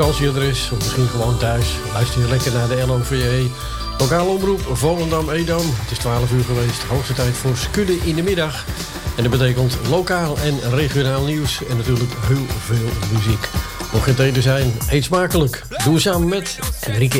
vakantieadres of misschien gewoon thuis. Luister je lekker naar de LOVE. Lokale omroep Volendam-Edam. Het is 12 uur geweest. Hoogste tijd voor Skudden in de middag. En dat betekent lokaal en regionaal nieuws. En natuurlijk heel veel muziek. Mocht je het eten zijn, eet smakelijk. Doe samen met Enrique.